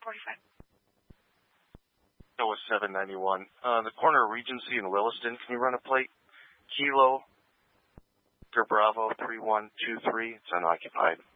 45. That was 791. The corner of Regency and Williston, can you run a plate? Kilo, Bravo 3123. It's unoccupied.